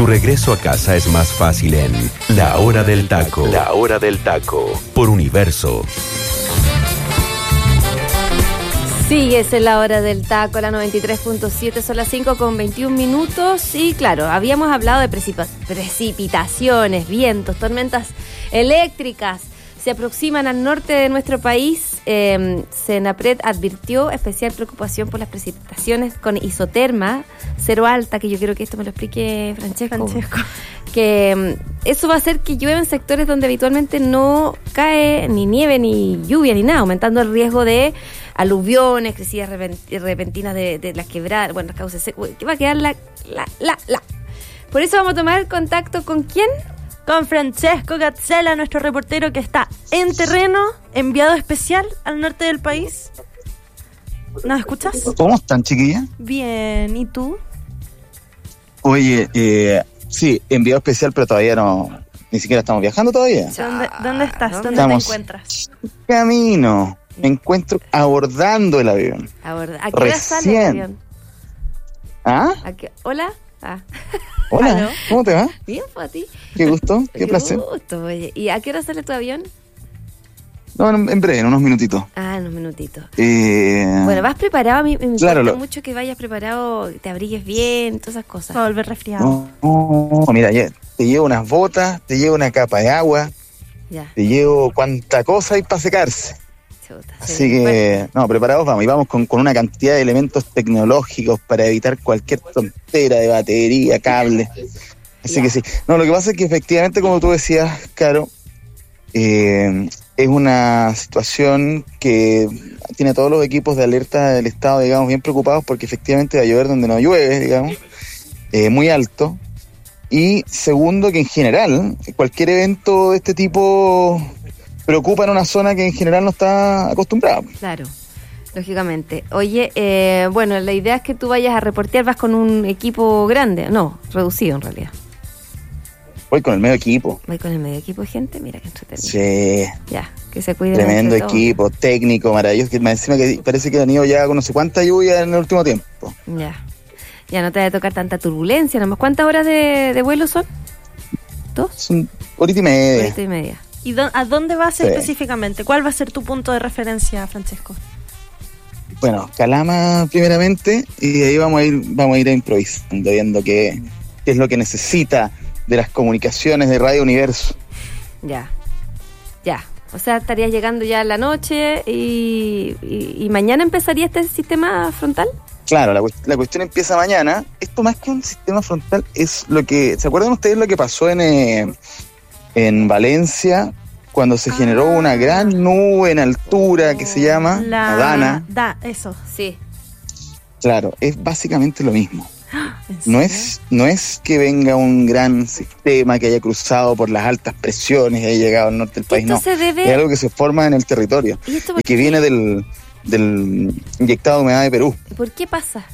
Tu regreso a casa es más fácil en La Hora del Taco. La Hora del Taco. Por Universo. Sigues en La Hora del Taco, la 93.7, son las 5:21. Y claro, habíamos hablado de precipitaciones, vientos, tormentas eléctricas. Se aproximan al norte de nuestro país. Senapred advirtió especial preocupación por las precipitaciones con isoterma, cero alta, que yo quiero que esto me lo explique Francesco. Que eso va a hacer que llueva en sectores donde habitualmente no cae ni nieve, ni lluvia, ni nada, aumentando el riesgo de aluviones, crecidas repentinas de las quebradas, bueno, las causas, que va a quedar la. Por eso vamos a tomar contacto con ¿quién? Con Francesco Gazzella, nuestro reportero que está en terreno, enviado especial al norte del país. ¿Nos escuchas? ¿Cómo están, chiquillas? Bien, ¿y tú? Oye, sí, enviado especial, pero todavía no, ni siquiera estamos viajando todavía. ¿Dónde estás? ¿Dónde Estamos te encuentras? Camino, me encuentro abordando el avión. ¿A qué hora sale el avión? ¿Ah? ¿Hola? Ah. Hola, ¿Aló? ¿Cómo te va? Bien, pues a ti. Qué gusto, qué placer. Gusto, oye. ¿Y a qué hora sale tu avión? No, en breve, en unos minutitos. Ah, en unos minutitos. Bueno, ¿vas preparado? A mí me importa mucho que vayas preparado, te abrigues bien, todas esas cosas. Para volver resfriado. No, mira, te llevo unas botas, te llevo una capa de agua, te llevo cuánta cosa hay para secarse. Chuta, así que, no, preparados vamos. Y vamos con una cantidad de elementos tecnológicos para evitar cualquier tontera de batería, cable. Así que sí. No, lo que pasa es que efectivamente, como tú decías, Caro, es una situación que tiene a todos los equipos de alerta del Estado, digamos, bien preocupados porque efectivamente va a llover donde no llueve, digamos, muy alto. Y segundo, que en general, cualquier evento de este tipo preocupa en una zona que en general no está acostumbrada. Claro, lógicamente. Oye, bueno, la idea es que tú vayas a reportear, vas con un equipo grande, no, reducido en realidad. Voy con el medio equipo. Voy con el medio equipo de gente, mira que entretenido. Sí. Ya, que se cuiden. Tremendo equipo, técnico, maravilloso, que encima que parece que han ido ya con no sé cuánta lluvia en el último tiempo. Ya no te va a tocar tanta turbulencia, nomás. ¿Cuántas horas de vuelo son? ¿2? Son horita y media. Horita y media. ¿Y a dónde vas específicamente? ¿Cuál va a ser tu punto de referencia, Francesco? Bueno, Calama primeramente, y de ahí vamos a ir improvisando, viendo qué es lo que necesita de las comunicaciones de Radio Universo. Ya. O sea, estarías llegando ya en la noche y mañana empezaría este sistema frontal. Claro, la cuestión empieza mañana. Esto más que un sistema frontal es lo que... ¿Se acuerdan ustedes lo que pasó en Valencia cuando se generó una gran nube en altura que se llama Dana? Eso. Sí. Claro, es básicamente lo mismo. No es que venga un gran sistema que haya cruzado por las altas presiones y haya llegado al norte del país, no. Es algo que se forma en el territorio y que viene del inyectado de humedad de Perú. ¿Por qué pasa?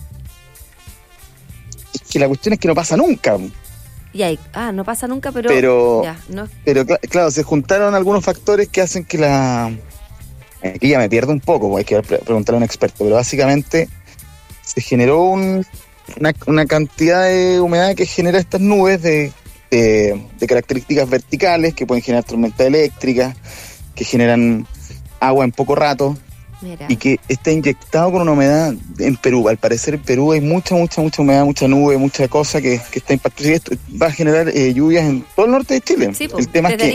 Es que la cuestión es que no pasa nunca. No pasa nunca, pero claro, se juntaron algunos factores que hacen que aquí ya me pierdo un poco, hay que preguntarle a un experto, pero básicamente se generó una cantidad de humedad que genera estas nubes de características verticales que pueden generar tormentas eléctricas, que generan agua en poco rato. Mira. Y que está inyectado con una humedad en Perú. Al parecer en Perú hay mucha humedad, mucha nube, mucha cosa que está impactando. Y esto va a generar lluvias en todo el norte de Chile. Sí, el tema es que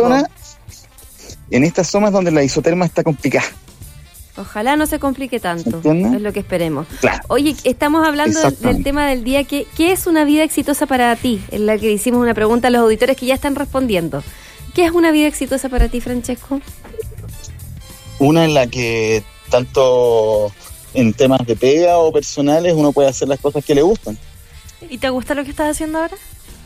en esta zona es donde la isoterma está complicada. Ojalá no se complique tanto, es lo que esperemos. Claro. Oye, estamos hablando del tema del día, ¿qué es una vida exitosa para ti? En la que hicimos una pregunta a los auditores que ya están respondiendo. ¿Qué es una vida exitosa para ti, Francesco? Una en la que tanto en temas de pega o personales uno puede hacer las cosas que le gustan. ¿Y te gusta lo que estás haciendo ahora?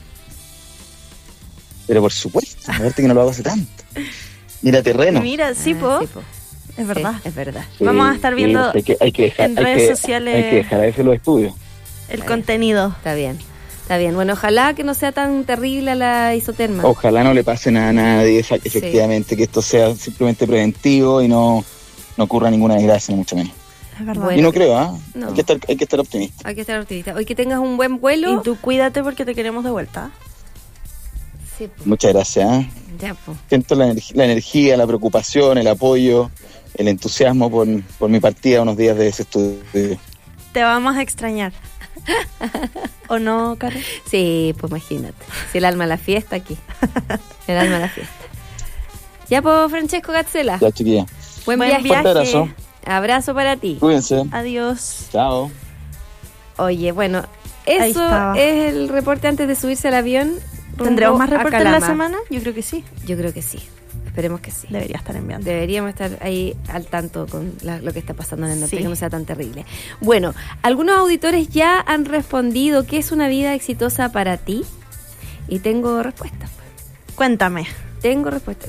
Pero por supuesto, a verte que no lo hago hace tanto. Mira terreno. Mira, sí, po. Es verdad. Sí, es verdad. Sí, vamos a estar viendo en redes sociales. Hay que dejar a veces los estudios. El contenido. Está bien. Bueno, ojalá que no sea tan terrible la isoterma. Ojalá no le pase nada a nadie, efectivamente, que esto sea simplemente preventivo y no ocurra ninguna desgracia, ni mucho menos. Es verdad. Bueno. Y no creo, ¿ah? No. Hay que estar optimista. Hay que estar optimista. Hoy que tengas un buen vuelo. Y tú cuídate porque te queremos de vuelta. Sí, pues, Muchas gracias, ¿eh? ya, pues. Siento la energía, la preocupación, el apoyo, el entusiasmo por mi partida unos días de ese estudio. Te vamos a extrañar. ¿O no, Caro? Sí, pues imagínate. Si el alma a la fiesta aquí. El alma a la fiesta. Ya, pues, Francesco Gazzella. Ya, chiquilla. Buen Buen viaje. viaje. Fuerte abrazo. Abrazo para ti. Cuídense. Adiós. Chao. Oye, bueno, Ahí eso estaba. es el reporte antes de subirse al avión. ¿Tendremos más rumbo a reportes en la Calama. semana? Yo creo que sí. Yo creo que sí. Esperemos que sí. Debería estar enviando. Deberíamos estar ahí al tanto con lo que está pasando en el norte, Sí. que no sea tan terrible. Bueno, algunos auditores ya han respondido ¿qué es una vida exitosa para ti? Y tengo respuestas. Cuéntame. Tengo respuestas.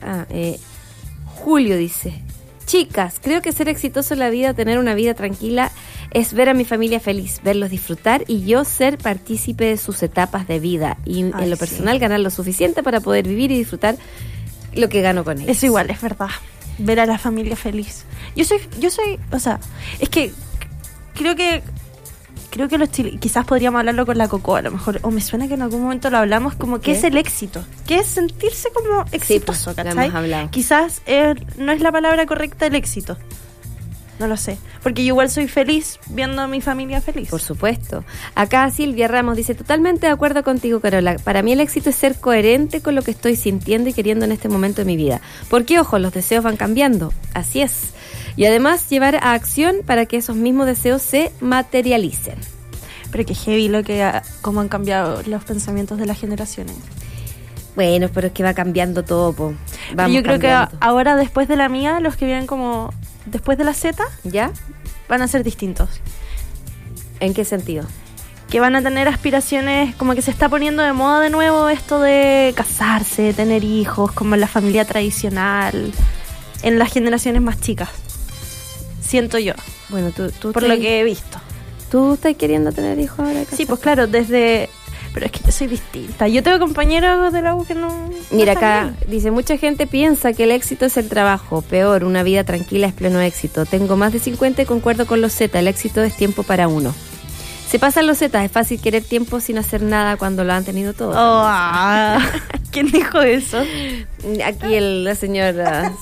Julio dice: chicas, creo que ser exitoso en la vida, tener una vida tranquila, es ver a mi familia feliz, verlos disfrutar y yo ser partícipe de sus etapas de vida. Y Ay, en lo sí. personal ganar lo suficiente para poder vivir y disfrutar lo que gano con ellos. Es igual, es verdad. Ver a la familia feliz. Yo soy, o sea, es que creo que los quizás podríamos hablarlo con la Coco, a lo mejor, o me suena que en algún momento lo hablamos, como ¿Qué? que es el éxito, que es sentirse como exitoso, pues, lo ¿cachai? hemos hablado. Quizás no es la palabra correcta el éxito. No lo sé, porque yo igual soy feliz viendo a mi familia feliz. Por supuesto. Acá Silvia Ramos dice: totalmente de acuerdo contigo, Carola. Para mí el éxito es ser coherente con lo que estoy sintiendo y queriendo en este momento de mi vida. Porque, ojo, los deseos van cambiando. Así es. Y además llevar a acción para que esos mismos deseos se materialicen. Pero que heavy cómo han cambiado los pensamientos de las generaciones. Bueno, pero es que va cambiando todo, po. Pero Vamos yo creo cambiando. que ahora, después de la mía, los que vienen como después de la Z, ¿Ya? van a ser distintos. ¿En qué sentido? Que van a tener aspiraciones, como que se está poniendo de moda de nuevo esto de casarse, tener hijos, como en la familia tradicional, en las generaciones más chicas. Siento yo, Bueno, tú por lo que he visto. ¿Tú estás queriendo tener hijos ahora? Sí, pues claro, pero es que yo soy distinta. Yo tengo compañeros de la U que no... Mira, no están acá ahí. dice: mucha gente piensa que el éxito es el trabajo. Peor, una vida tranquila es pleno éxito. Tengo más de 50 y concuerdo con los Z. El éxito es tiempo para uno. Se pasan los Z. Es fácil querer tiempo sin hacer nada cuando lo han tenido todo. Oh, ¿quién dijo eso? Aquí la señora.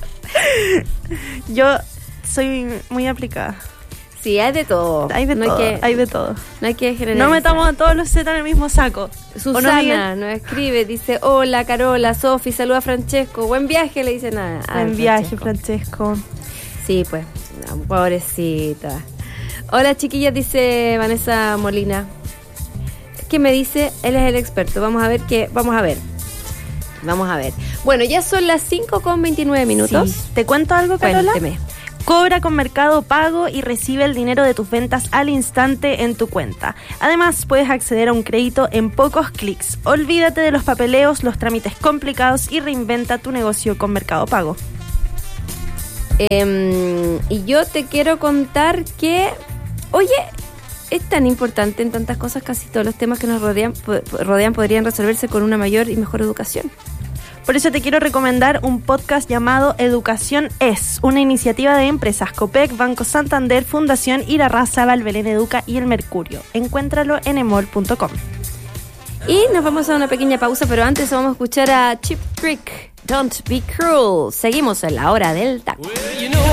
Yo soy muy aplicada. Sí, hay de todo. Hay de no todo, Hay que, hay de todo. no hay que generalizar. No metamos a todos los Z en el mismo saco. ¿O no, Susana Miguel? nos escribe, dice: hola Carola, Sofi, saluda a Francesco, buen viaje, le dice nada. Buen viaje, Francesco. Sí, pues, no, pobrecita. Hola chiquillas, dice Vanessa Molina. ¿Qué me dice? Él es el experto. Vamos a ver. Bueno, ya son las 5:29. Sí. ¿Te cuento algo, Carola? Cuénteme. Cobra con Mercado Pago y recibe el dinero de tus ventas al instante en tu cuenta. Además, puedes acceder a un crédito en pocos clics. Olvídate de los papeleos, los trámites complicados y reinventa tu negocio con Mercado Pago. Y yo te quiero contar que, oye, es tan importante en tantas cosas, casi todos los temas que nos rodean podrían resolverse con una mayor y mejor educación. Por eso te quiero recomendar un podcast llamado Educación Es, una iniciativa de empresas Copec, Banco Santander, Fundación Ira Rázabal, Belén Educa y El Mercurio. Encuéntralo en emol.com. Y nos vamos a una pequeña pausa, pero antes vamos a escuchar a Chip Trick, Don't Be Cruel. Seguimos en la hora del taco.